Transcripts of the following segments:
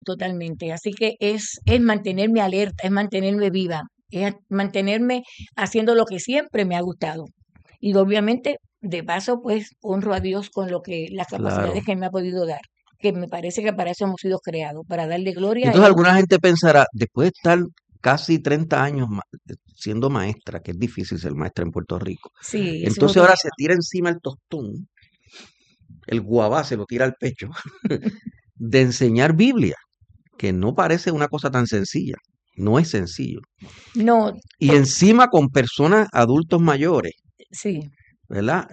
totalmente. Así que es mantenerme alerta, es mantenerme viva, es mantenerme haciendo lo que siempre me ha gustado. Y obviamente, de paso, pues honro a Dios con lo que las capacidades Claro. que me ha podido dar, que me parece que para eso hemos sido creados, para darle Y gloria a entonces Él. alguna gente pensará, después de estar casi 30 años siendo maestra, que es difícil ser maestra en Puerto Rico, Sí, eso es entonces otro ahora se tema. tira encima el tostón, el guabá se lo tira al pecho, de enseñar Biblia, que no parece una cosa tan sencilla, no es sencillo. No, Y encima con personas adultos mayores, sí. ¿verdad?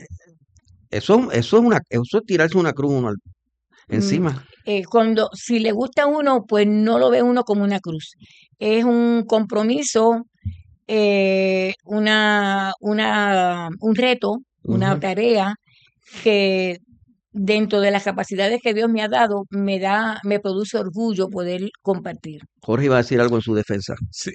Eso es tirarse una cruz uno mm, encima. si le gusta a uno, pues no lo ve uno como una cruz. Es un compromiso, un reto, una Ujú. tarea que dentro de las capacidades que Dios me ha dado, me produce orgullo poder compartir. Jorge iba a decir algo en su defensa. Sí,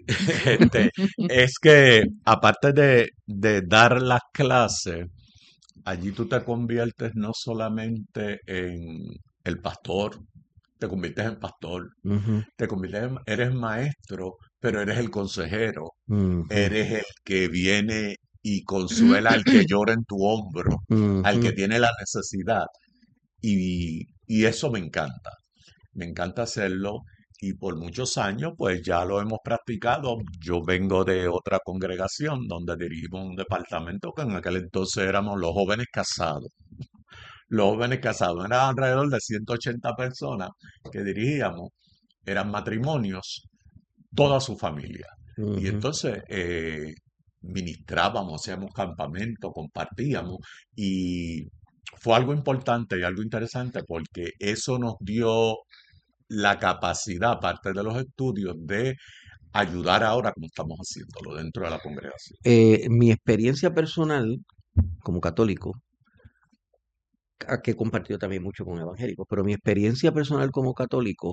es que aparte de dar las clases, allí tú te conviertes no solamente en el pastor, te conviertes en pastor, Ujú, eres maestro, pero eres el consejero, ujú, eres el que viene y consuela al que llora en tu hombro, al que ujú. tiene la necesidad. Y eso me encanta hacerlo y por muchos años pues ya lo hemos practicado. Yo vengo de otra congregación donde dirigimos un departamento que en aquel entonces éramos los jóvenes casados. Los jóvenes casados eran alrededor de 180 personas que dirigíamos, eran matrimonios, toda su familia. Y Ujú. entonces ministrábamos, hacíamos campamentos, compartíamos y fue algo importante y algo interesante porque eso nos dio la capacidad, aparte de los estudios, de ayudar ahora como estamos haciéndolo dentro de la congregación. Mi experiencia personal como católico, que he compartido también mucho con evangélicos, pero mi experiencia personal como católico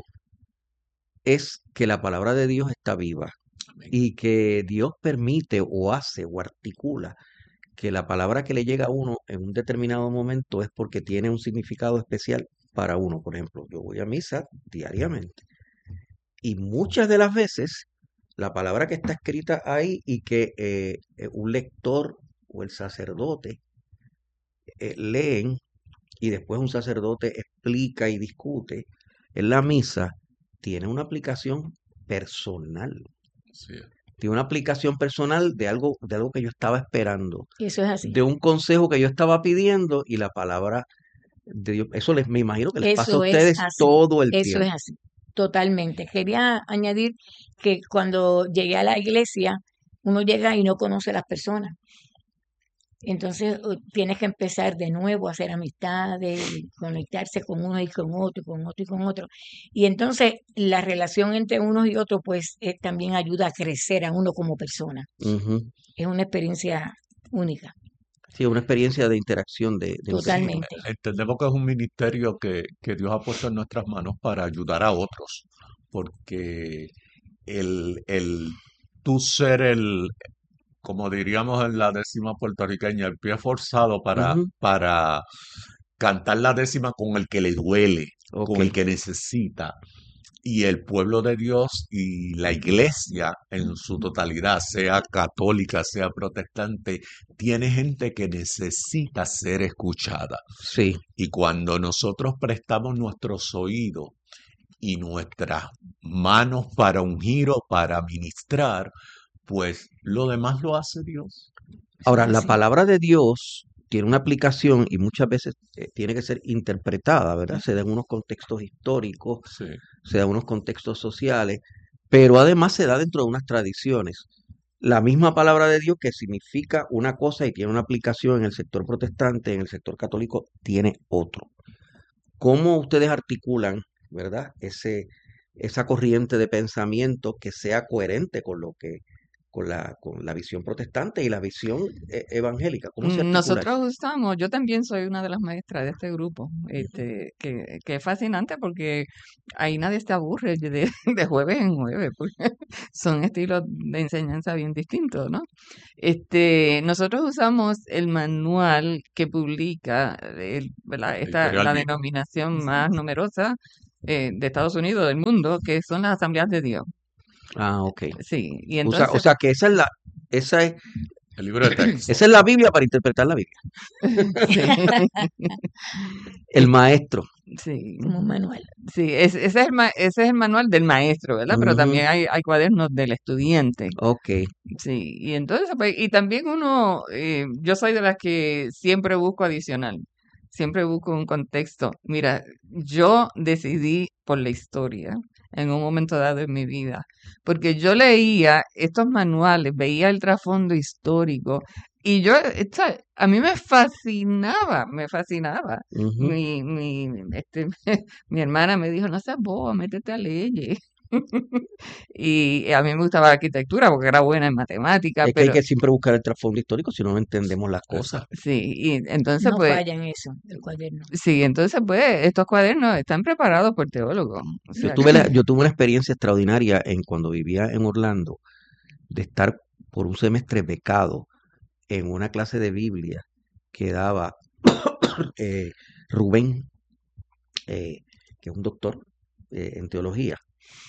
es que la palabra de Dios está viva Amén. y que Dios permite o hace o articula que la palabra que le llega a uno en un determinado momento es porque tiene un significado especial para uno. Por ejemplo, yo voy a misa diariamente y muchas de las veces la palabra que está escrita ahí y que un lector o el sacerdote leen y después un sacerdote explica y discute en la misa, tiene una aplicación personal. Sí, Tiene una aplicación personal de algo que yo estaba esperando, Eso es así. de un consejo que yo estaba pidiendo y la palabra de Dios. Eso me imagino que les pasa a Eso es ustedes así. todo el Eso es tiempo. así. Totalmente. Quería añadir que cuando llegué a la iglesia, uno llega y no conoce a las personas. Entonces tienes que empezar de nuevo a hacer amistades, y conectarse con uno y con otro, y con otro y con otro. Y entonces la relación entre unos y otros, pues también ayuda a crecer a uno como persona. Ujú. Es una experiencia única, Sí, una experiencia de interacción, de sí, intercambio. totalmente. entendemos que es un ministerio que Dios ha puesto en nuestras manos para ayudar a otros, porque el tú ser como diríamos en la décima puertorriqueña, el pie forzado Ujú. para cantar la décima con el que le duele, Ok. con el que necesita. Y el pueblo de Dios y la iglesia en su totalidad, sea católica, sea protestante, tiene gente que necesita ser escuchada. Sí. Y cuando nosotros prestamos nuestros oídos y nuestras manos para ungir o para ministrar, pues lo demás lo hace Dios. Eso es Ahora, la así. palabra de Dios tiene una aplicación y muchas veces tiene que ser interpretada, ¿verdad? Se da en unos contextos históricos, Sí, se da en unos contextos sociales, pero además se da dentro de unas tradiciones. La misma palabra de Dios que significa una cosa y tiene una aplicación en el sector protestante, en el sector católico, tiene otro. ¿Cómo ustedes articulan, ¿verdad? Esa corriente de pensamiento que sea coherente con lo que, con la visión protestante y la visión evangélica? ¿Cómo se articula eso? Nosotros usamos, yo también soy una de las maestras de este grupo, que es fascinante porque ahí nadie se aburre de jueves en jueves, porque son estilos de enseñanza bien distintos, ¿no? Nosotros usamos el manual que publica, ¿verdad? editorial La Viva. denominación más numerosa de Estados Unidos, del mundo, que son las Asambleas de Dios. Ah, ok. Sí, y O sea entonces, que esa es, El libro de texto. esa es la Biblia para interpretar la Biblia. sí, El maestro. sí, como un manual. sí, ese es el manual del maestro, ¿verdad? Pero Ujú, también hay cuadernos del estudiante. ok. Sí, y entonces, pues, y también yo soy de las que siempre busco adicional, siempre busco un contexto. Mira, yo decidí por la historia en un momento dado en mi vida, porque yo leía estos manuales, veía el trasfondo histórico, y a mí me fascinaba. Ujú. Mi hermana me dijo, no seas boba, métete a leyes. Y a mí me gustaba la arquitectura porque era buena en matemáticas, Es que hay pero que siempre buscar el trasfondo histórico si no no entendemos las cosas. Exacto. sí, y entonces No pues, falla en eso, el cuaderno. sí, entonces pues estos cuadernos están preparados por teólogos. O sea que, Yo tuve una experiencia extraordinaria cuando vivía en Orlando, de estar por un semestre becado en una clase de Biblia que daba eh, Rubén, que es un doctor en teología.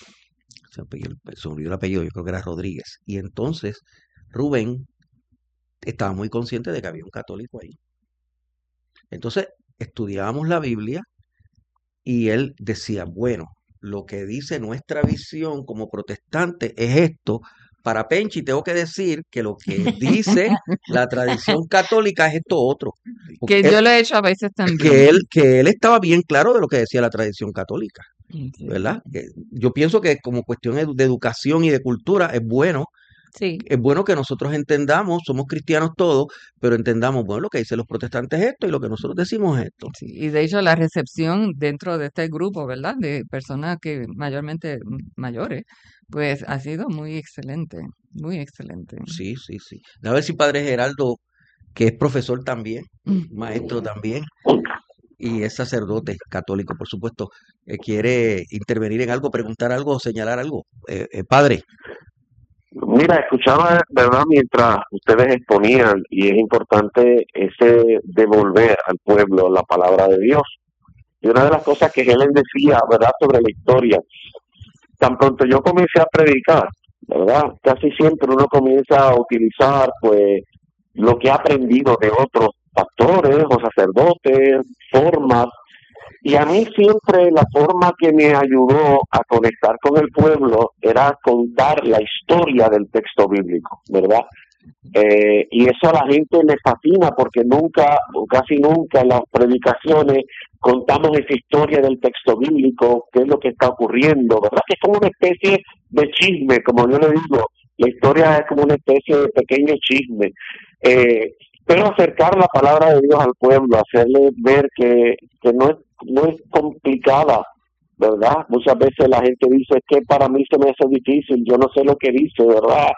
Se me olvidó el apellido, yo creo que era Rodríguez. Y entonces Rubén estaba muy consciente de que había un católico ahí. Entonces estudiábamos la Biblia y él decía, bueno, lo que dice nuestra visión como protestante es esto. Para Penchi tengo que decir que lo que dice la tradición católica es esto otro. Porque que yo lo he hecho a veces también. que él estaba bien claro de lo que decía la tradición católica, Sí, ¿verdad? Yo pienso que como cuestión de educación y de cultura Sí, es bueno que nosotros entendamos, somos cristianos todos, pero entendamos, bueno, lo que dicen los protestantes es esto y lo que nosotros decimos es esto. sí. Y de hecho la recepción dentro de este grupo, ¿verdad? De personas que mayormente mayores, pues ha sido muy excelente, muy excelente. Sí, sí, sí. A ver si Padre Geraldo, que es profesor también, maestro también, y es sacerdote católico, por supuesto, quiere intervenir en algo, preguntar algo o señalar algo. Padre. Mira, escuchaba, ¿verdad?, mientras ustedes exponían, y es importante ese devolver al pueblo la palabra de Dios. Y una de las cosas que Helen decía, ¿verdad?, sobre la historia, tan pronto yo comencé a predicar, ¿verdad?, casi siempre uno comienza a utilizar, pues, lo que ha aprendido de otros pastores o sacerdotes, formas. Y a mí siempre la forma que me ayudó a conectar con el pueblo era contar la historia del texto bíblico, ¿verdad? Y eso a la gente le fascina porque nunca, o casi nunca en las predicaciones contamos esa historia del texto bíblico, qué es lo que está ocurriendo, ¿verdad? Que es como una especie de chisme, como yo le digo, la historia es como una especie de pequeño chisme. Pero acercar la palabra de Dios al pueblo, hacerle ver que no es complicada, ¿verdad? Muchas veces la gente dice que para mí se me hace difícil, yo no sé lo que dice, ¿verdad?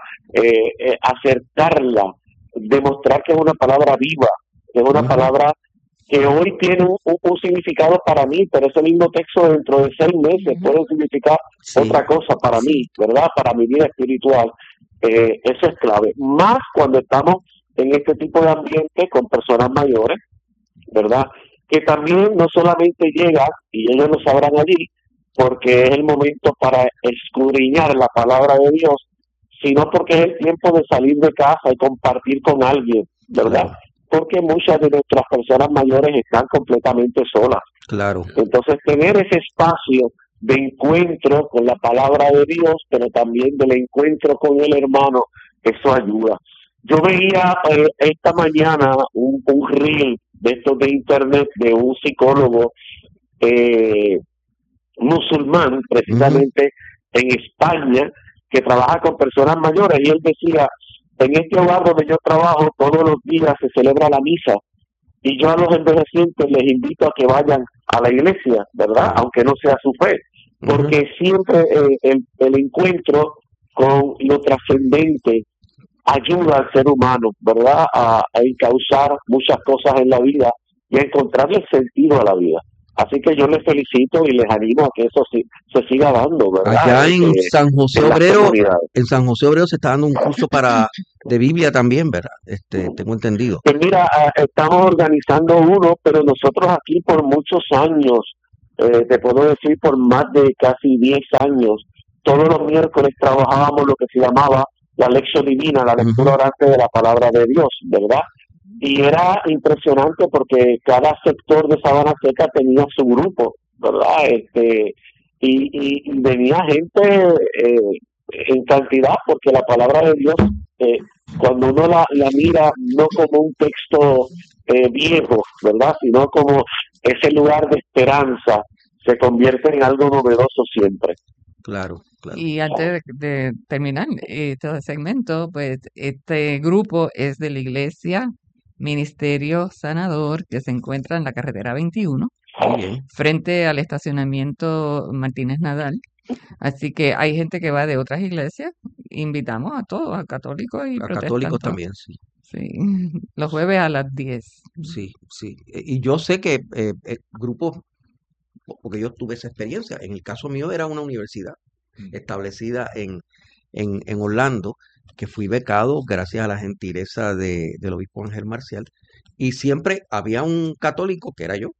Acercarla, demostrar que es una palabra viva, que es una Ujú. palabra que hoy tiene un significado para mí, pero ese mismo texto dentro de 6 meses ujú, puede significar Sí, otra cosa para mí, sí, ¿verdad? Para mi vida espiritual. Eso es clave. Más cuando estamos en este tipo de ambiente con personas mayores, ¿verdad? Que también no solamente llega, y ellos lo sabrán allí, porque es el momento para escudriñar la palabra de Dios, sino porque es el tiempo de salir de casa y compartir con alguien, ¿verdad? claro, Porque muchas de nuestras personas mayores están completamente solas. claro. Entonces, tener ese espacio de encuentro con la palabra de Dios, pero también del encuentro con el hermano, eso ayuda. Yo veía esta mañana un reel de estos de internet de un psicólogo eh, musulmán, Ujú. precisamente en España, que trabaja con personas mayores, y él decía, en este hogar donde yo trabajo, todos los días se celebra la misa, y yo a los envejecientes les invito a que vayan a la iglesia, ¿verdad? Claro. Aunque no sea su fe, Ujú. porque siempre el encuentro con lo trascendente ayuda al ser humano, ¿verdad? A encauzar muchas cosas en la vida y a encontrarle sentido a la vida. Así que yo les felicito y les animo a que eso se siga dando, ¿verdad? Allá en San José En las Obrero, comunidades. se está dando un curso de Biblia también, ¿verdad? Tengo entendido. Pues mira, estamos organizando uno, pero nosotros aquí por muchos años te puedo decir por más de casi 10 años, todos los miércoles trabajábamos lo que se llamaba la lección divina, la lectura Ujú. orante de la palabra de Dios, ¿verdad? Y era impresionante porque cada sector de Sabana Seca tenía su grupo, ¿verdad? Y venía gente en cantidad, porque la palabra de Dios, eh, cuando uno la mira no como un texto viejo, ¿verdad? Sino como ese lugar de esperanza, se convierte en algo novedoso siempre. Claro, claro. Y antes de terminar este segmento, pues este grupo es de la iglesia Ministerio Sanador, que se encuentra en la carretera 21, Muy bien. frente al estacionamiento Martínez Nadal. Así que hay gente que va de otras iglesias. Invitamos a todos, a católicos y A católicos protestantes. también, sí. Sí, los jueves a las 10. Sí, sí. Y yo sé que grupos, porque yo tuve esa experiencia, en el caso mío era una universidad establecida en Orlando, que fui becado gracias a la gentileza del obispo Ángel Marcial, y siempre había un católico, que era yo,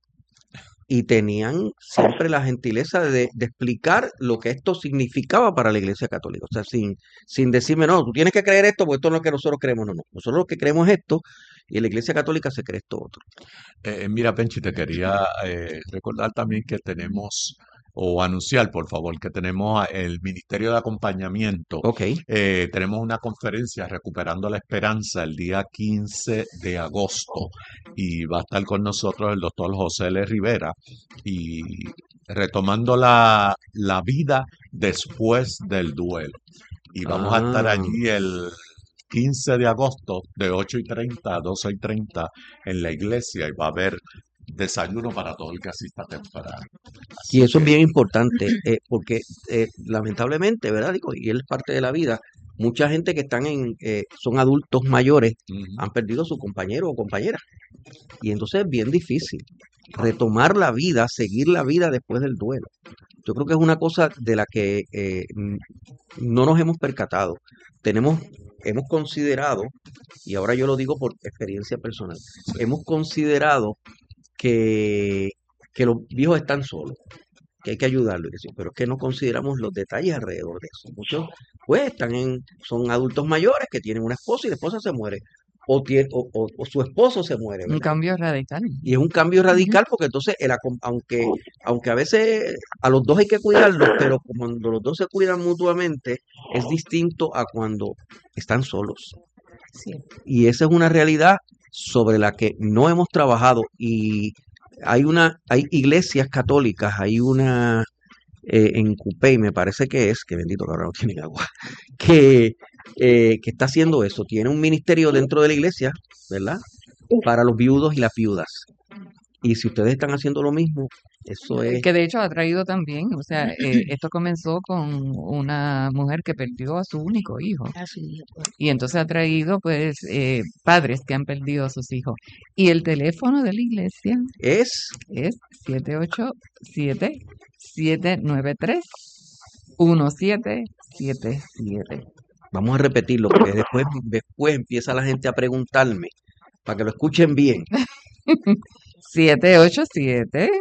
y tenían siempre la gentileza de explicar lo que esto significaba para la Iglesia Católica. O sea, sin decirme, no, tú tienes que creer esto, porque esto no es lo que nosotros creemos, no, no. Nosotros lo que creemos es esto, y en la Iglesia Católica se cree esto otro. Mira, Penchi, te quería recordar también que tenemos, o anunciar, por favor, que tenemos el Ministerio de Acompañamiento. Ok, Tenemos una conferencia Recuperando la Esperanza el día 15 de agosto y va a estar con nosotros el doctor José L. Rivera y retomando la vida después del duelo. Y vamos a estar ah, allí el 15 de agosto de 8:30 a 12:30 en la iglesia y va a haber desayuno para todo el que asista temprano. y Así eso es que bien importante, porque lamentablemente, ¿verdad? Digo, y es parte de la vida, mucha gente que son adultos mayores, ujú, han perdido a su compañero o compañera. Y entonces es bien difícil retomar la vida, seguir la vida después del duelo. Yo creo que es una cosa de la que no nos hemos percatado. Hemos considerado, y ahora yo lo digo por experiencia personal, sí. hemos considerado que, que los viejos están solos, que hay que ayudarlos, pero es que no consideramos los detalles alrededor de eso. Muchos, pues, son adultos mayores que tienen una esposa y la esposa se muere, o su esposo se muere, Un ¿verdad? cambio radical. Y es un cambio Ujú. radical porque entonces, aunque a veces a los dos hay que cuidarlos, pero cuando los dos se cuidan mutuamente, es distinto a cuando están solos. Cierto. Y esa es una realidad sobre la que no hemos trabajado. Y hay iglesias católicas, hay una en Cupey, me parece que bendito que ahora no tienen agua, que, que está haciendo eso. Tiene un ministerio dentro de la iglesia, ¿verdad? Para los viudos y las viudas. Y si ustedes están haciendo lo mismo, eso es, Que de hecho ha traído también, o sea, esto comenzó con una mujer que perdió a su único hijo. A su hijo. Y entonces ha traído, pues, padres que han perdido a sus hijos. Y el teléfono de la iglesia es, es 787-793-1777. vamos a repetirlo, porque después empieza la gente a preguntarme, para que lo escuchen bien. 787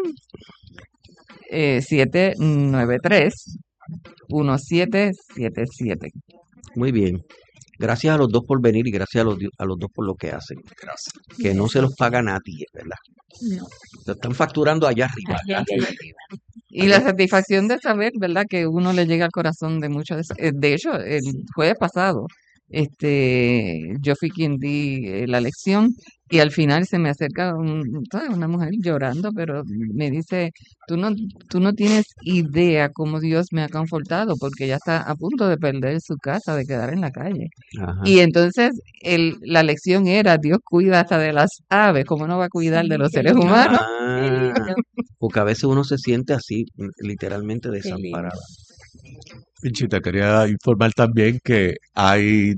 793-1777. Muy bien. Gracias a los dos por venir y gracias a los dos por lo que hacen. Gracias. Que no se los paga nadie, ¿verdad? No, Lo están facturando allá arriba. allá arriba. Y la satisfacción de saber, ¿verdad?, que uno le llega al corazón de muchos. De hecho, el jueves pasado, yo fui quien di la lección y al final se me acerca ¿sabes?, una mujer llorando, pero me dice, tú no tienes idea cómo Dios me ha confortado porque ella está a punto de perder su casa, de quedar en la calle. Ajá. Y entonces la lección era, Dios cuida hasta de las aves, ¿cómo no va a cuidar de Sí, los qué seres lindo, humanos? qué Ah, lindo, porque a veces uno se siente así, literalmente qué lindo. desamparado. Pinchi, te quería informar también que hay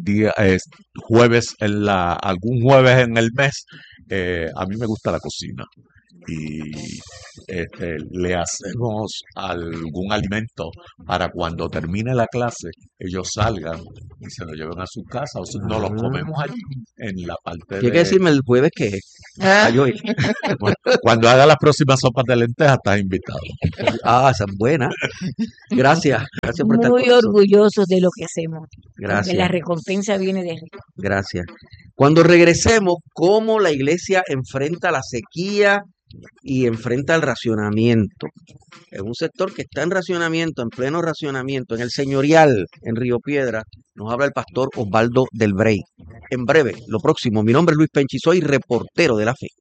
jueves algún jueves en el mes. A mí me gusta la cocina y le hacemos algún alimento para cuando termine la clase ellos salgan y se lo lleven a su casa, o si no los Ah, comemos allí en la parte tiene que de... decirme el jueves que es. Para yo ir. Bueno, cuando haga las próximas sopas de lentejas estás invitado. Esa es buena. Gracias por estar con Muy nosotros. orgullosos de lo que hacemos, porque la Gracias, recompensa viene de arriba. gracias. Cuando regresemos, ¿cómo la iglesia enfrenta la sequía y enfrenta el racionamiento? Es un sector que está en racionamiento, en pleno racionamiento, en el señorial, en Río Piedra. Nos habla el pastor Osvaldo del Brey. En breve, lo próximo. Mi nombre es Luis Penchi, soy reportero de la fe.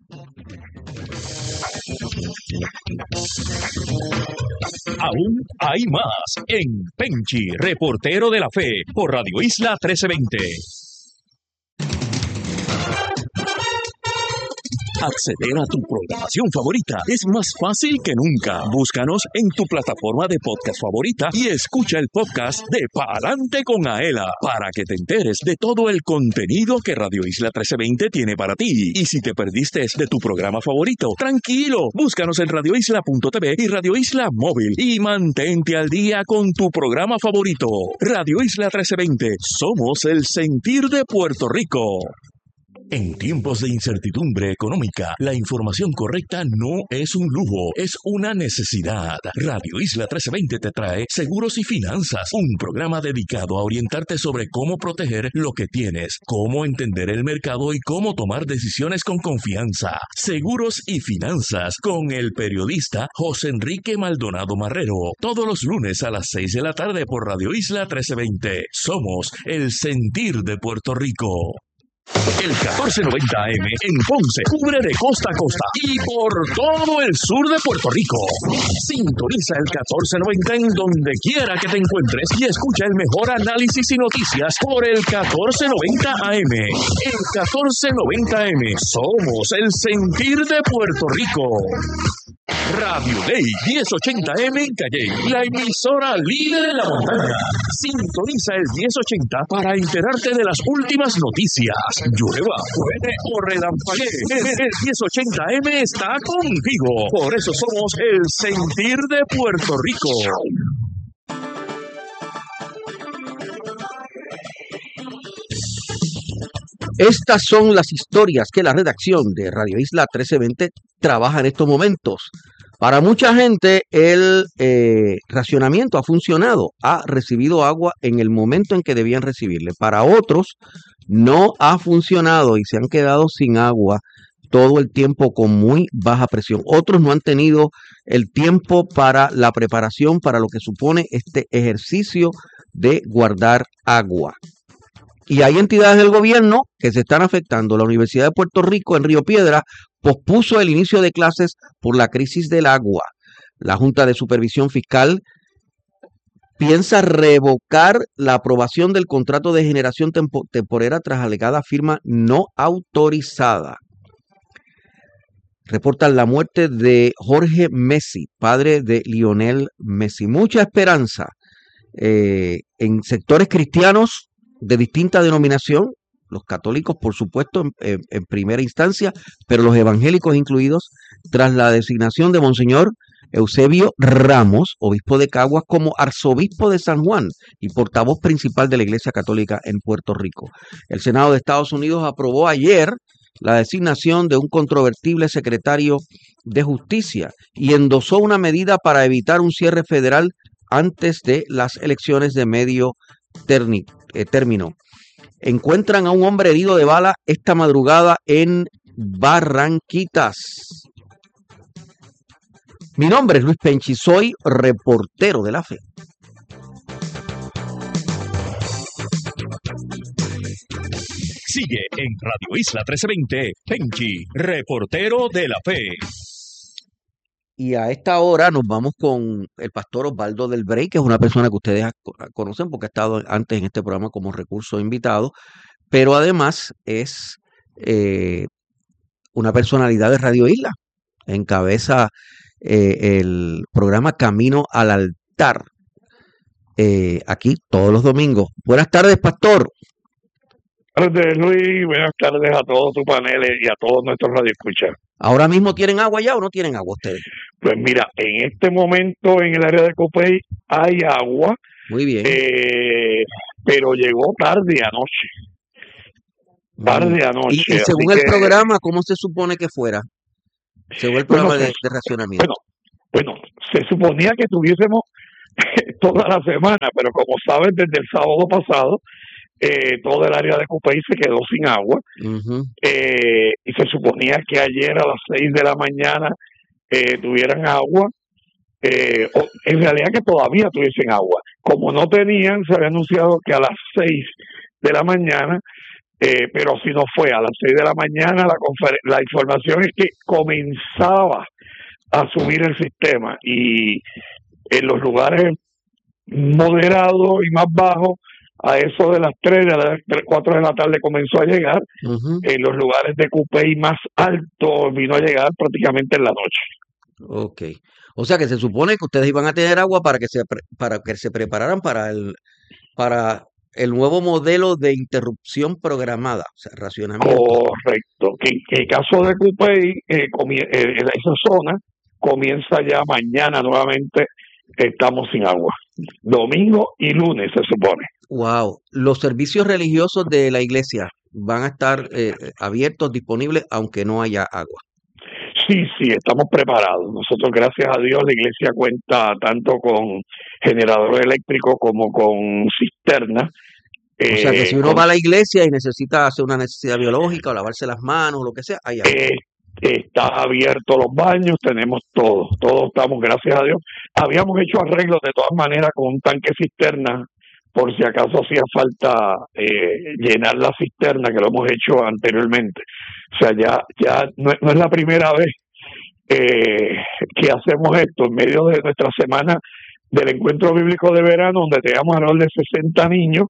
Aún hay más en Penchi, reportero de la fe, por Radio Isla 1320. Acceder a tu programación favorita es más fácil que nunca. Búscanos en tu plataforma de podcast favorita y escucha el podcast de Pa'lante con Aela para que te enteres de todo el contenido que Radio Isla 1320 tiene para ti. Y si te perdiste de tu programa favorito, tranquilo, búscanos en radioisla.tv y Radio Isla Móvil y mantente al día con tu programa favorito. Radio Isla 1320, somos el sentir de Puerto Rico. En tiempos de incertidumbre económica, la información correcta no es un lujo, es una necesidad. Radio Isla 1320 te trae Seguros y Finanzas, un programa dedicado a orientarte sobre cómo proteger lo que tienes, cómo entender el mercado y cómo tomar decisiones con confianza. Seguros y Finanzas con el periodista José Enrique Maldonado Marrero, todos los lunes a las 6 de la tarde por Radio Isla 1320. Somos el sentir de Puerto Rico. El 1490 AM en Ponce cubre de costa a costa y por todo el sur de Puerto Rico. Sintoniza el 1490 en donde quiera que te encuentres y escucha el mejor análisis y noticias por el 1490 AM. El 1490 AM, somos el sentir de Puerto Rico. Radio Day 1080M en Calley, la emisora líder en la montaña. Sintoniza el 1080 para enterarte de las últimas noticias. Llueva, truene o relampaguee. El 1080M está contigo. Por eso somos el sentir de Puerto Rico. Estas son las historias que la redacción de Radio Isla 1320 trabaja en estos momentos. Para mucha gente el racionamiento ha funcionado, ha recibido agua en el momento en que debían recibirle. Para otros no ha funcionado y se han quedado sin agua todo el tiempo con muy baja presión. Otros no han tenido el tiempo para la preparación para lo que supone este ejercicio de guardar agua. Y hay entidades del gobierno que se están afectando. La Universidad de Puerto Rico en Río Piedra pospuso el inicio de clases por la crisis del agua. La Junta de Supervisión Fiscal piensa revocar la aprobación del contrato de generación temporera tras alegada firma no autorizada. Reportan la muerte de Jorge Messi, padre de Lionel Messi. Mucha esperanza en sectores cristianos de distinta denominación, los católicos por supuesto en primera instancia, pero los evangélicos incluidos, tras la designación de Monseñor Eusebio Ramos, obispo de Caguas, como arzobispo de San Juan y portavoz principal de la Iglesia Católica en Puerto Rico. El Senado de Estados Unidos aprobó ayer la designación de un controvertible secretario de Justicia y endosó una medida para evitar un cierre federal antes de las elecciones de medio término. Encuentran a un hombre herido de bala esta madrugada en Barranquitas. Mi nombre es Luis Penchi, soy reportero de la fe. Sigue en Radio Isla 1320, Penchi, reportero de la fe. Y a esta hora nos vamos con el pastor Osvaldo del Brey, que es una persona que ustedes conocen porque ha estado antes en este programa como recurso invitado, pero además es una personalidad de Radio Isla. Encabeza el programa Camino al Altar, aquí todos los domingos. Buenas tardes, pastor. tardes, Luis. Buenas tardes a todos tus paneles y a todos nuestros radioescuchas. ¿Ahora mismo tienen agua ya o no tienen agua ustedes? Pues mira, en este momento en el área de Copey hay agua, Muy bien. pero llegó tarde anoche. Mm. Tarde Y anoche. Así según el que, programa, ¿cómo se supone que fuera? Según el bueno, programa de racionamiento. bueno, se suponía que tuviésemos toda la semana, pero como saben, desde el sábado pasado, todo el área de Cupey se quedó sin agua. Ujú. Y se suponía que ayer a las 6 de la mañana tuvieran agua. O en realidad que todavía tuviesen agua. Como no tenían, se había anunciado que a las 6 de la mañana, pero así no fue. A las 6 de la mañana la información es que comenzaba a subir el sistema, y en los lugares moderados y más bajos, a eso de las 3, de las 4 de la tarde comenzó a llegar. Ujú. En los lugares de Cupey más altos vino a llegar prácticamente en la noche. Ok. O sea que se supone que ustedes iban a tener agua para que para que se prepararan para el nuevo modelo de interrupción programada, o sea, racionamiento. Correcto. Que en el caso de Cupey, esa zona comienza ya mañana nuevamente. Estamos sin agua. Domingo y lunes se supone. Wow. Los servicios religiosos de la iglesia van a estar abiertos, disponibles, aunque no haya agua. Sí, estamos preparados. Nosotros, gracias a Dios, la iglesia cuenta tanto con generador eléctrico como con cisterna. O sea que si uno va a la iglesia y necesita hacer una necesidad biológica o lavarse las manos o lo que sea, hay agua. Está abierto los baños, tenemos todo estamos, gracias a Dios. Habíamos hecho arreglos de todas maneras con un tanque cisterna, por si acaso hacía falta llenar la cisterna, que lo hemos hecho anteriormente. O sea, ya no es la primera vez que hacemos esto en medio de nuestra semana del encuentro bíblico de verano, donde teníamos alrededor de 60 niños.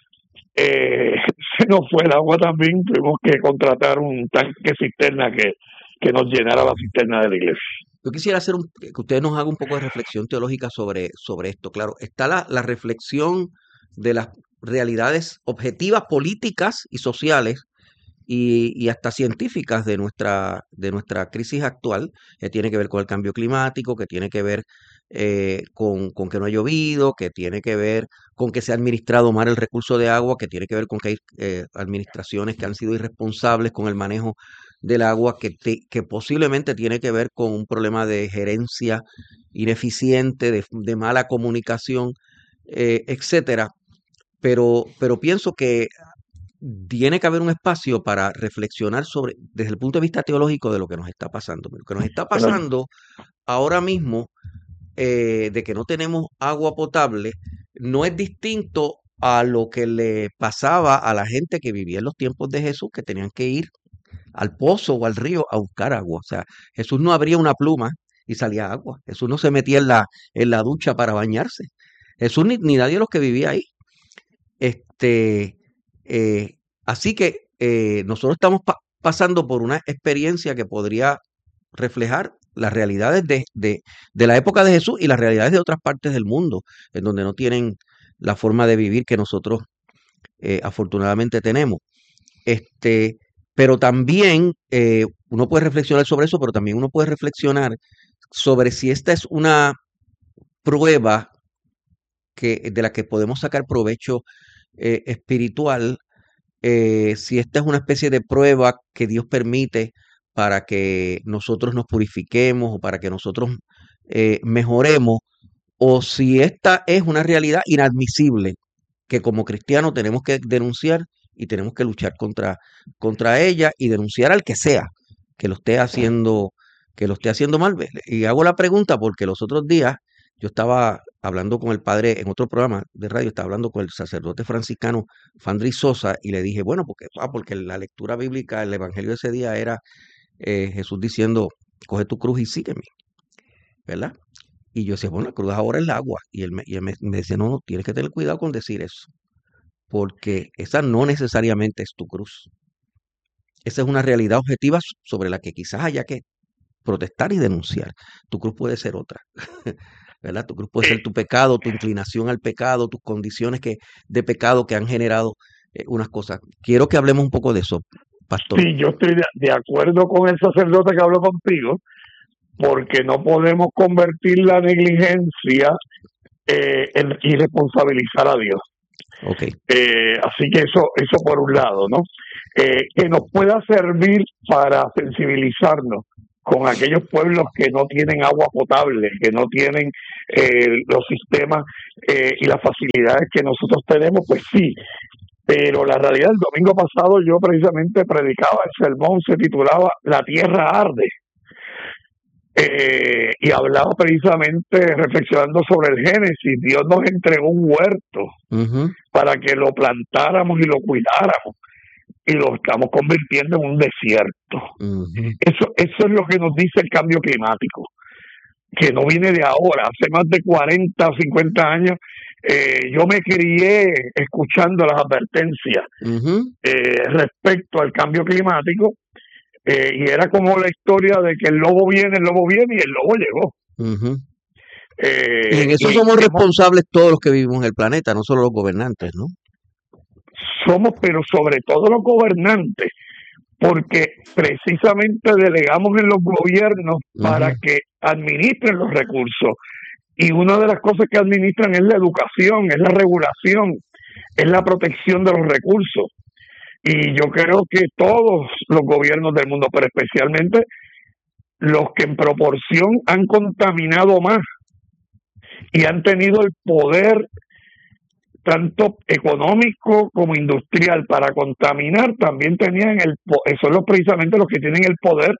Se nos fue el agua también, tuvimos que contratar un tanque cisterna que nos llenara la cisterna de la iglesia. Yo quisiera que usted nos haga un poco de reflexión teológica sobre esto. Claro, está la reflexión de las realidades objetivas, políticas y sociales y hasta científicas de nuestra crisis actual, que tiene que ver con el cambio climático, que tiene que ver con que no ha llovido, que tiene que ver con que se ha administrado mal el recurso de agua, que tiene que ver con que hay administraciones que han sido irresponsables con el manejo del agua, que posiblemente tiene que ver con un problema de gerencia ineficiente, de mala comunicación, etcétera. Pero pienso que tiene que haber un espacio para reflexionar desde el punto de vista teológico de lo que nos está pasando. Lo que nos está pasando ahora mismo, de que no tenemos agua potable, no es distinto a lo que le pasaba a la gente que vivía en los tiempos de Jesús, que tenían que ir al pozo o al río a buscar agua. O sea, Jesús no abría una pluma y salía agua. Jesús no se metía en la ducha para bañarse. Jesús ni nadie de los que vivía ahí. Así que nosotros estamos pasando por una experiencia que podría reflejar las realidades de la época de Jesús y las realidades de otras partes del mundo, en donde no tienen la forma de vivir que nosotros afortunadamente tenemos. Pero también uno puede reflexionar sobre eso, pero también uno puede reflexionar sobre si esta es una prueba de la que podemos sacar provecho espiritual, si esta es una especie de prueba que Dios permite para que nosotros nos purifiquemos o para que nosotros mejoremos, o si esta es una realidad inadmisible que como cristianos tenemos que denunciar y tenemos que luchar contra ella y denunciar al que sea que lo esté haciendo mal. Y hago la pregunta porque los otros días yo estaba hablando con el padre en otro programa de radio, estaba hablando con el sacerdote franciscano Fandri Sosa y le dije, bueno, porque la lectura bíblica, el evangelio de ese día era Jesús diciendo, coge tu cruz y sígueme, ¿verdad? Y yo decía, bueno, la cruz ahora es el agua. Y él me decía, no, tienes que tener cuidado con decir eso, porque esa no necesariamente es tu cruz. Esa es una realidad objetiva sobre la que quizás haya que protestar y denunciar. Tu cruz puede ser otra, ¿verdad? Tu cruz puede ser tu pecado, tu inclinación al pecado, tus condiciones de pecado que han generado unas cosas. Quiero que hablemos un poco de eso, pastor. Sí, yo estoy de acuerdo con el sacerdote que habló contigo, porque no podemos convertir la negligencia en irresponsabilizar a Dios. Ok. Así que eso por un lado, ¿no? Que nos pueda servir para sensibilizarnos con aquellos pueblos que no tienen agua potable, que no tienen los sistemas y las facilidades que nosotros tenemos, pues sí. Pero la realidad, el domingo pasado yo precisamente predicaba, el sermón se titulaba La tierra arde. Y hablaba precisamente reflexionando sobre el Génesis. Dios nos entregó un huerto Ujú. para que lo plantáramos y lo cuidáramos, y lo estamos convirtiendo en un desierto. Ujú. Eso es lo que nos dice el cambio climático, que no viene de ahora. Hace más de 40 o 50 años yo me crié escuchando las advertencias Ujú. respecto al cambio climático, y era como la historia de que el lobo viene y el lobo llegó. Ujú. Y en eso Y somos responsables todos los que vivimos en el planeta, no solo los gobernantes, ¿no? somos, pero sobre todo los gobernantes, porque precisamente delegamos en los gobiernos para Ujú. que administren los recursos. Y una de las cosas que administran es la educación, es la regulación, es la protección de los recursos. Y yo creo que todos los gobiernos del mundo, pero especialmente los que en proporción han contaminado más y han tenido el poder tanto económico como industrial para contaminar, también tenían son precisamente los que tienen el poder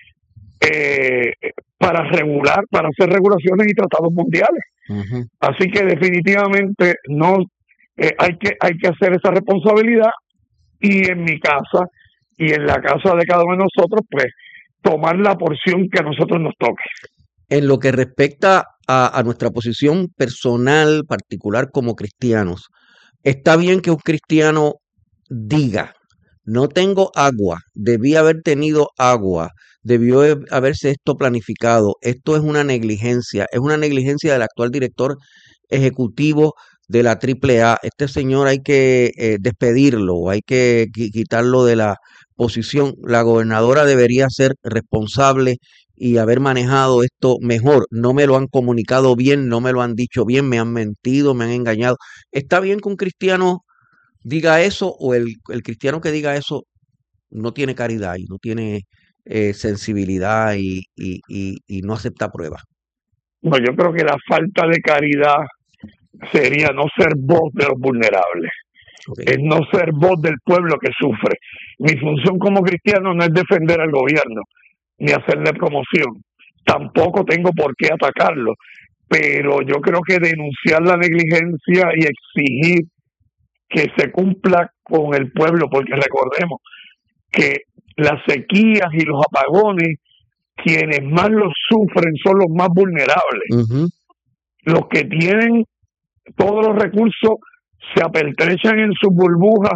para regular, para hacer regulaciones y tratados mundiales. Ujú. Así que definitivamente no hay que hacer esa responsabilidad, y en mi casa y en la casa de cada uno de nosotros, pues tomar la porción que a nosotros nos toque. En lo que respecta a nuestra posición personal, particular como cristianos, está bien que un cristiano diga, no tengo agua, debí haber tenido agua, debió haberse esto planificado, esto es una negligencia del actual director ejecutivo de la AAA. Este señor hay que despedirlo, hay que quitarlo de la posición. La gobernadora debería ser responsable y haber manejado esto mejor. No me lo han comunicado bien, no me lo han dicho bien, me han mentido, me han engañado. ¿Está bien que un cristiano diga eso, o el cristiano que diga eso no tiene caridad y no tiene sensibilidad y no acepta pruebas? No, yo creo que la falta de caridad sería no ser voz de los vulnerables, Ok. es no ser voz del pueblo que sufre. Mi función como cristiano no es defender al gobierno ni hacerle promoción, tampoco tengo por qué atacarlo, pero yo creo que denunciar la negligencia y exigir que se cumpla con el pueblo, porque recordemos que las sequías y los apagones, quienes más los sufren son los más vulnerables. Ujú. Los que tienen todos los recursos se apertrechan en sus burbujas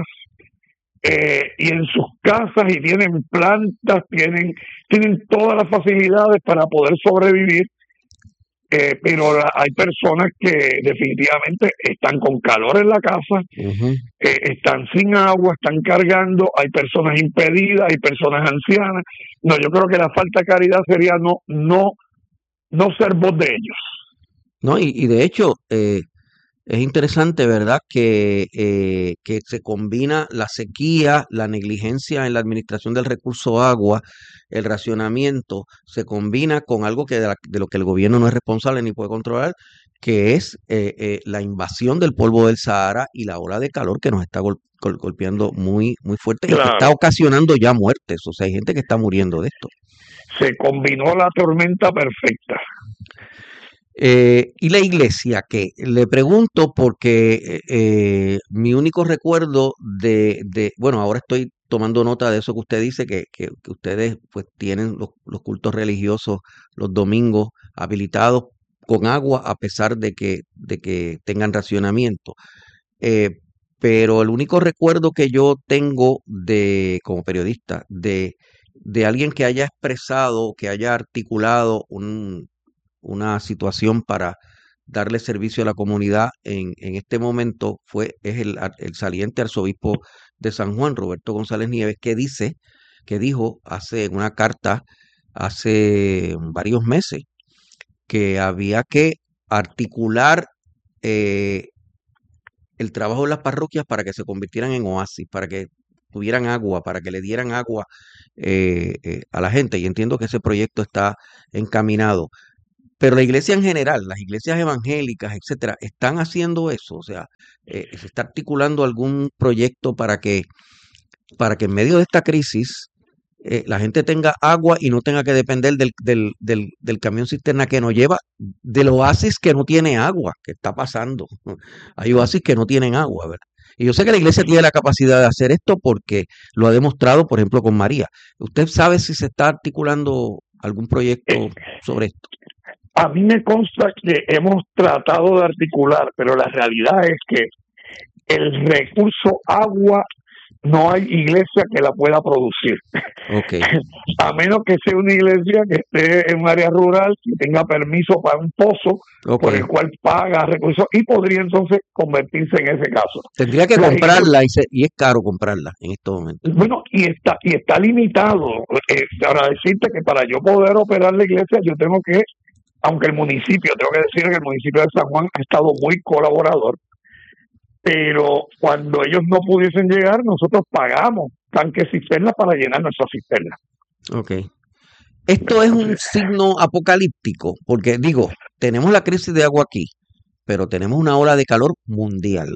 y en sus casas, y tienen plantas, tienen todas las facilidades para poder sobrevivir, pero hay personas que definitivamente están con calor en la casa, Ujú. están sin agua, están cargando, hay personas impedidas, hay personas ancianas. No, yo creo que la falta de caridad sería no ser voz de ellos. No, y de hecho, es interesante, ¿verdad? Que se combina la sequía, la negligencia en la administración del recurso agua, el racionamiento, se combina con algo que de lo que el gobierno no es responsable ni puede controlar, que es la invasión del polvo del Sahara y la ola de calor que nos está golpeando muy, muy fuerte y que está Claro, ocasionando ya muertes. O sea, hay gente que está muriendo de esto. se combinó la tormenta perfecta. Y la iglesia, que le pregunto porque mi único recuerdo bueno, ahora estoy tomando nota de eso que usted dice, que ustedes pues tienen los cultos religiosos los domingos habilitados con agua a pesar de que tengan racionamiento. Eh, pero el único recuerdo que yo tengo como periodista de alguien que haya expresado, que haya articulado una situación para darle servicio a la comunidad en este momento es el saliente arzobispo de San Juan, Roberto González Nieves, que dijo en una carta hace varios meses que había que articular el trabajo de las parroquias para que se convirtieran en oasis, para que tuvieran agua, para que le dieran agua a la gente. Y entiendo que ese proyecto está encaminado. Pero la iglesia en general, las iglesias evangélicas, etcétera, están haciendo eso. O sea, se está articulando algún proyecto para que en medio de esta crisis la gente tenga agua y no tenga que depender del camión cisterna que nos lleva, del oasis que no tiene agua, que está pasando. Hay oasis que no tienen agua, ¿verdad? Y yo sé que la iglesia tiene la capacidad de hacer esto porque lo ha demostrado, por ejemplo, con María. ¿Usted sabe si se está articulando algún proyecto sobre esto? A mí me consta que hemos tratado de articular, pero la realidad es que el recurso agua no hay iglesia que la pueda producir. Okay. A menos que sea una iglesia que esté en un área rural, que tenga permiso para un pozo, por el cual paga recursos y podría entonces convertirse en ese caso. Tendría que comprarla y es caro comprarla en estos momentos. Bueno, y está limitado. Para decirte que para yo poder operar la iglesia, yo tengo que, aunque tengo que decir que el municipio de San Juan ha estado muy colaborador, pero cuando ellos no pudiesen llegar, nosotros pagamos tanques cisternas para llenar nuestras cisternas. Ok. Esto es un signo apocalíptico, porque digo, tenemos la crisis de agua aquí, pero tenemos una ola de calor mundial.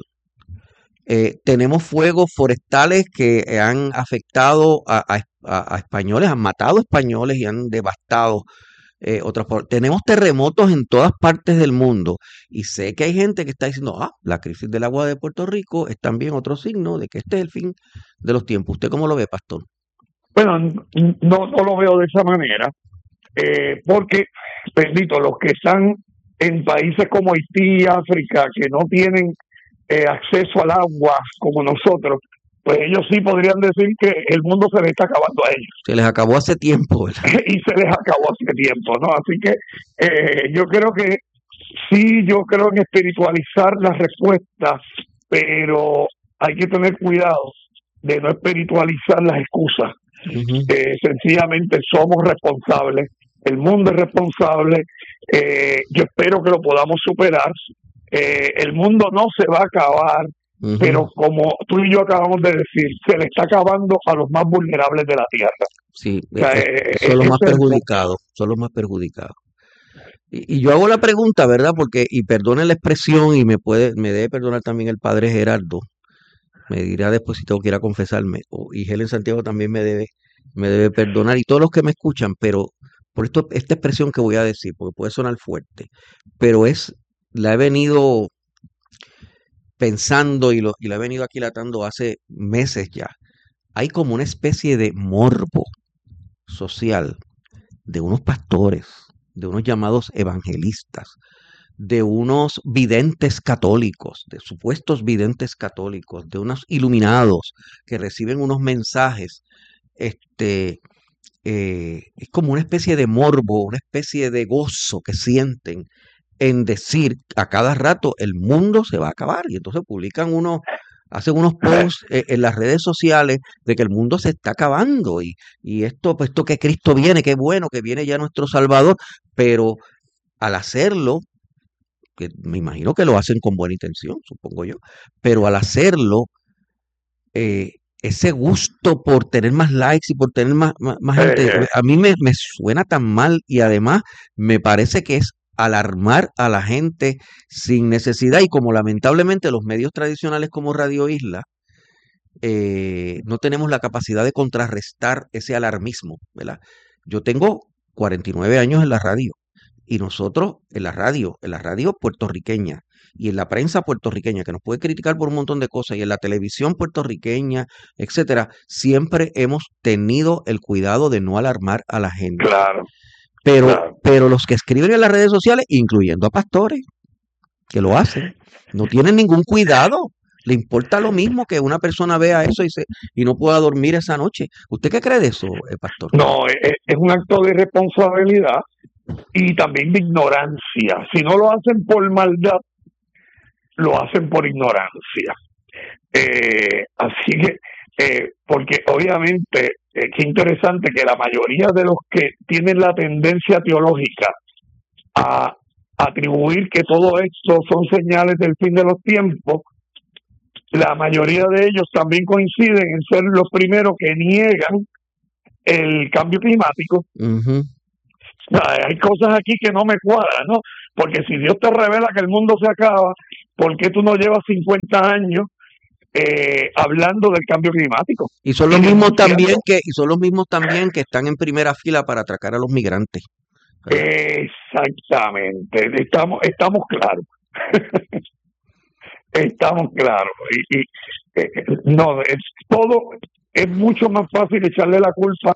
Tenemos fuegos forestales que han afectado a españoles, han matado españoles y han devastado tenemos terremotos en todas partes del mundo y sé que hay gente que está diciendo, la crisis del agua de Puerto Rico es también otro signo de que este es el fin de los tiempos. ¿Usted cómo lo ve, pastor? Bueno, no lo veo de esa manera, porque, bendito, los que están en países como Haití, África, que no tienen acceso al agua como nosotros, pues ellos sí podrían decir que el mundo se les está acabando a ellos. Se les acabó hace tiempo, ¿verdad? Y se les acabó hace tiempo, ¿no? Así que yo creo en espiritualizar las respuestas, pero hay que tener cuidado de no espiritualizar las excusas. Uh-huh. Sencillamente somos responsables, el mundo es responsable, yo espero que lo podamos superar, el mundo no se va a acabar. Uh-huh. Pero como tú y yo acabamos de decir, se le está acabando a los más vulnerables de la tierra. Sí, o sea, son los más perjudicados, Y yo hago la pregunta, ¿verdad? Porque, y perdone la expresión, y me debe perdonar también el padre Gerardo, me dirá después si tengo que ir a confesarme, y Helen Santiago también me debe perdonar, y todos los que me escuchan, pero por esta expresión que voy a decir, porque puede sonar fuerte, pero la he venido pensando y la he venido aquilatando hace meses ya. Hay como una especie de morbo social de unos pastores, de unos llamados evangelistas, de unos videntes católicos, de supuestos videntes católicos, de unos iluminados que reciben unos mensajes. Es como una especie de morbo, una especie de gozo que sienten en decir a cada rato el mundo se va a acabar, y entonces hacen unos posts en las redes sociales de que el mundo se está acabando y esto que Cristo viene, qué bueno que viene ya nuestro Salvador, pero al hacerlo, que me imagino que lo hacen con buena intención, supongo yo, pero al hacerlo, ese gusto por tener más likes y por tener más gente, a mí me suena tan mal, y además me parece que es alarmar a la gente sin necesidad, y como lamentablemente los medios tradicionales como Radio Isla no tenemos la capacidad de contrarrestar ese alarmismo, ¿verdad? Yo tengo 49 años en la radio, y nosotros en la radio puertorriqueña y en la prensa puertorriqueña, que nos puede criticar por un montón de cosas, y en la televisión puertorriqueña, etcétera, siempre hemos tenido el cuidado de no alarmar a la gente. Claro. Pero los que escriben en las redes sociales, incluyendo a pastores que lo hacen, no tienen ningún cuidado. Le importa lo mismo que una persona vea eso y no pueda dormir esa noche. ¿Usted qué cree de eso, pastor? No, es un acto de irresponsabilidad, y también de ignorancia. Si no lo hacen por maldad, lo hacen por ignorancia. Así que, porque obviamente, qué interesante que la mayoría de los que tienen la tendencia teológica a atribuir que todo esto son señales del fin de los tiempos, la mayoría de ellos también coinciden en ser los primeros que niegan el cambio climático. Ujú. Hay cosas aquí que no me cuadran, ¿no? Porque si Dios te revela que el mundo se acaba, ¿por qué tú no llevas 50 años hablando del cambio climático? Y son los mismos también que están en primera fila para atracar a los migrantes, ¿verdad? Exactamente, estamos claros. Estamos claros. No, todo es mucho más fácil echarle la culpa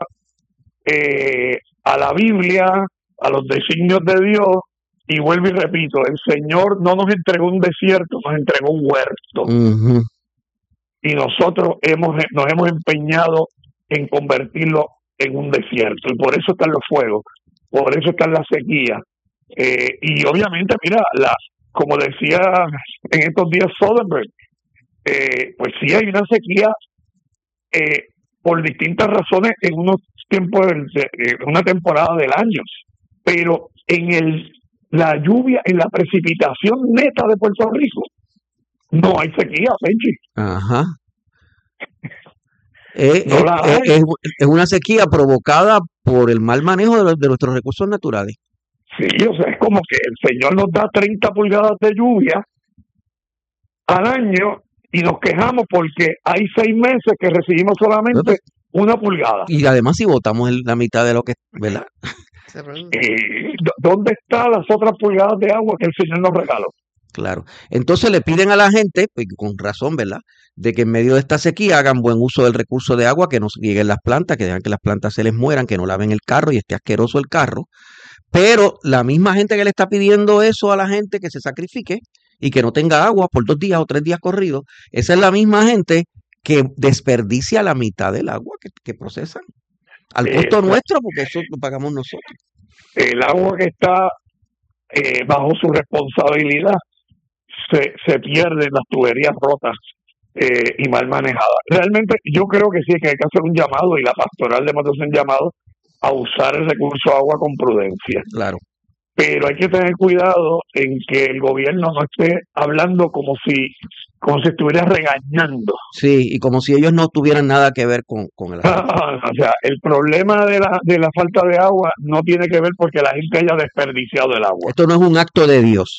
a la Biblia, a los designios de Dios, y vuelvo y repito, el Señor no nos entregó un desierto, nos entregó un huerto. Ujú. Y nosotros nos hemos empeñado en convertirlo en un desierto. Y por eso están los fuegos, por eso están las sequías. Y obviamente, mira, como decía en estos días Soderbergh, pues sí hay una sequía por distintas razones en unos tiempos, una temporada del año, pero en la lluvia, en la precipitación neta de Puerto Rico, no hay sequía, Benji. Ajá. No la hay. Es una sequía provocada por el mal manejo de nuestros recursos naturales. Sí, o sea, es como que el Señor nos da 30 pulgadas de lluvia al año y nos quejamos porque hay 6 meses que recibimos solamente 1 pulgada. Y además si votamos la mitad de lo que, ¿verdad? ¿Dónde están las otras pulgadas de agua que el Señor nos regaló? Claro. Entonces le piden a la gente, pues, con razón, ¿verdad?, de que en medio de esta sequía hagan buen uso del recurso de agua, que no rieguen las plantas, que dejan que las plantas se les mueran, que no laven el carro y esté asqueroso el carro. Pero la misma gente que le está pidiendo eso a la gente que se sacrifique y que no tenga agua por 2 días o 3 días corridos, esa es la misma gente que desperdicia la mitad del agua que procesan al costo nuestro, porque eso lo pagamos nosotros. El agua que está bajo su responsabilidad se pierde en las tuberías rotas y mal manejadas. Realmente yo creo que sí, que hay que hacer un llamado, y la pastoral de Matos un llamado a usar el recurso agua con prudencia. Claro. Pero hay que tener cuidado en que el gobierno no esté hablando como si estuviera regañando. Sí, y como si ellos no tuvieran nada que ver con el asunto. O sea, el problema de la falta de agua no tiene que ver porque la gente haya desperdiciado el agua. Esto no es un acto de Dios.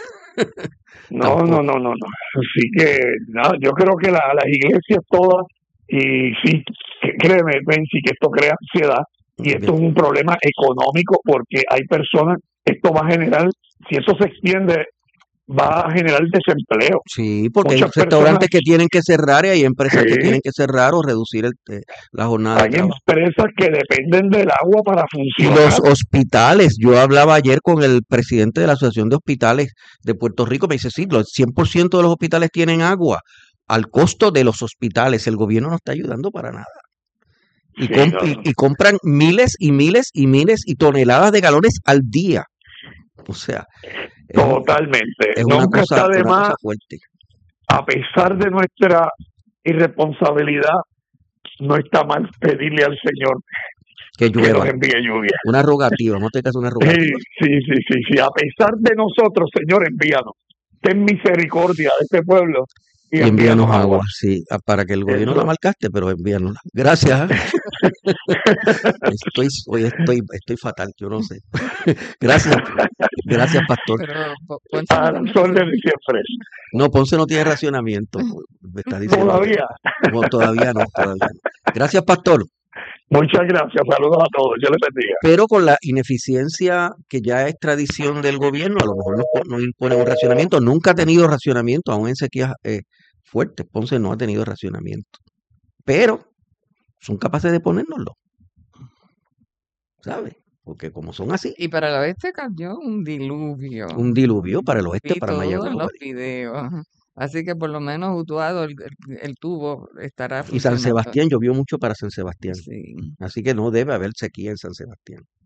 No. Así que yo creo que las iglesias todas, y sí, créeme, Benji, que esto crea ansiedad, y esto es un problema económico porque hay personas, esto va a generar, si esto se extiende, va a generar desempleo. Sí, porque hay Muchas restaurantes personas, que tienen que cerrar y hay empresas que sí, tienen que cerrar o reducir la jornada de hay trabajo. empresas que dependen del agua para Y los funcionar. hospitales, yo hablaba ayer con el presidente de la Asociación de Hospitales de Puerto Rico, me dice, sí, el 100% de los hospitales tienen agua, al costo de los hospitales, el gobierno no está ayudando para nada. Y, Sí, y compran miles y miles y miles y toneladas de galones al día. O sea, totalmente. es una Nunca cosa, está de una más, cosa fuerte. a pesar de nuestra irresponsabilidad, no está mal pedirle al Señor Que que nos llueva. envíe lluvia. Una rogativa, no te hagas una Sí, rogativa. sí. A pesar de nosotros, Señor, envíanos. Ten misericordia de este pueblo y Y envíanos envíanos agua. agua, sí, para que el gobierno la Eso. malgaste, pero envíanosla. Gracias. Estoy fatal, yo no sé. Gracias, gracias, pastor. Pero Ponce no A tiene las órdenes siempre. No, Ponce no tiene racionamiento, me está diciendo. Todavía. No, todavía no. Gracias, pastor. Muchas gracias. Saludos a todos. Dios les bendiga. Pero con la ineficiencia que ya es tradición del gobierno, a lo mejor nos imponen un racionamiento. Nunca ha tenido racionamiento, aún en sequías fuertes. Ponce no ha tenido racionamiento. Pero son capaces de ponérnoslo, ¿sabes? Porque como son así, Y para el oeste cayó un diluvio. un diluvio para el oeste, Vi para todos Mayagüez. los videos. Ajá. Así que por lo menos Utuado, el tubo estará Y San funcionando. Sebastián, llovió mucho para San Sebastián. Sí. Así que no debe haber sequía en San Sebastián.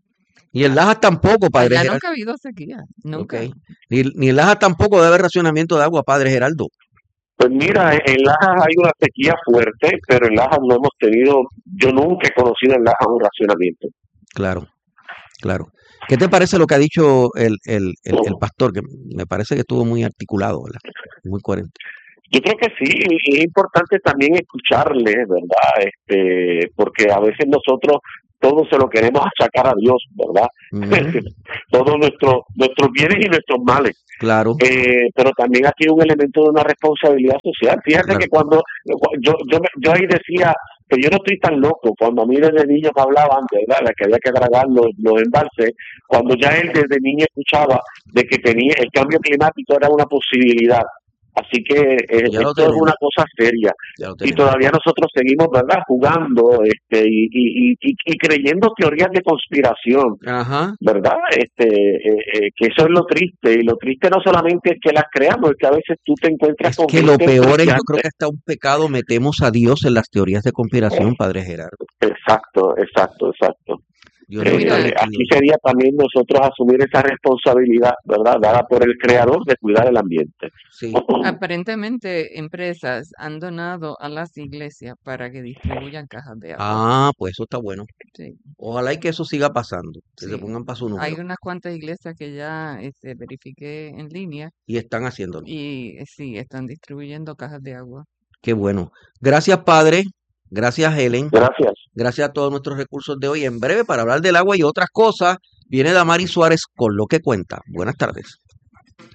Y en Lajas tampoco, Padre Allá Geraldo. nunca ha habido sequía, Ok. nunca. Ni en Lajas tampoco debe haber racionamiento de agua, Padre Geraldo. Pues mira, en Lajas hay una sequía fuerte, pero en Lajas no hemos tenido, yo nunca he conocido en Lajas un racionamiento. Claro, claro. ¿Qué te parece lo que ha dicho el pastor? Que me parece que estuvo muy articulado, ¿verdad? Muy coherente. Yo creo que sí, y es importante también escucharle, ¿verdad? Porque a veces nosotros todo se lo queremos achacar a Dios, ¿verdad? Ujú, Todos nuestros bienes y nuestros males. claro, Pero también aquí hay un elemento de una responsabilidad social. Fíjate claro. que cuando yo ahí decía que yo no estoy tan loco, cuando a mí desde niño me hablaban, ¿verdad?, de que había que dragar los embalses, cuando ya él desde niño escuchaba de que tenía el cambio climático era una posibilidad. Así que Ya lo esto es tenemos, una cosa seria ya lo y tenemos. todavía nosotros seguimos, ¿verdad?, jugando y creyendo teorías de conspiración, Ajá. ¿verdad? Que eso es lo triste, y lo triste no solamente es que las creamos, es que a veces tú te encuentras Es con que lo gente peor es, yo creo brillante. que hasta un pecado metemos a Dios en las teorías de conspiración, Padre Gerardo. Exacto. Dios no está Mira, metido Aquí en eso. sería también nosotros asumir esa responsabilidad, ¿verdad?, dada por el Creador de cuidar el ambiente. Sí. aparentemente empresas han donado a las iglesias para que distribuyan cajas de agua. Ah, pues eso está bueno. Sí, Ojalá y que eso siga pasando, que se sí. pongan para su Hay número. unas cuantas iglesias que ya verifiqué en línea Y están haciéndolo. y sí, están distribuyendo cajas de agua. Qué bueno. Gracias, Padre. Gracias, Helen. Gracias. Gracias a todos nuestros recursos de hoy. En breve, para hablar del agua y otras cosas, viene Damaris Suárez con Lo que cuenta. Buenas tardes.